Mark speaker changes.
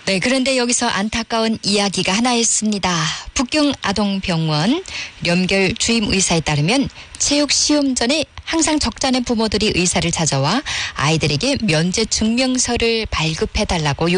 Speaker 1: 네, 그런데 여기서 안타까운 이야기가 하나 있습니다. 북경 아동병원 렴결 주임 의사에 따르면 체육 시험 전에 항상 적잖은 부모들이 의사를 찾아와 아이들에게 면제 증명서를 발급해달라고